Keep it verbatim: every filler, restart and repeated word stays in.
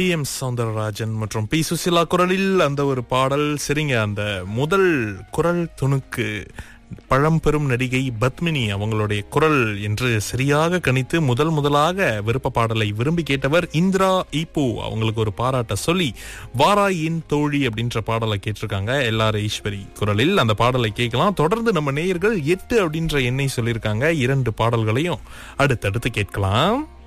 D M Soundararajan மற்றும் B Susheela குரலில் அந்த ஒரு பாடல். சரிங்க, அந்த முதல் குரல் துணுக்கு பழம்பெரும் நடிகை பத்மினி அவங்களுடைய குரல் என்று சரியாக கணித்து முதல் முதலாக விருப்ப பாடலை விரும்பி கேட்டவர் இந்திரா ஈப்போ. அவங்களுக்கு ஒரு பாராட்ட சொல்லி வாராயின் தோழி அப்படின்ற பாடலை கேட்டிருக்காங்க. எல்லாரும் ஈஸ்வரி குரலில் அந்த பாடலை கேட்கலாம். தொடர்ந்து நம்ம நேயர்கள் எட்டு அப்படின்ற எண்ணை சொல்லியிருக்காங்க. இரண்டு பாடல்களையும் அடுத்தடுத்து கேட்கலாம்.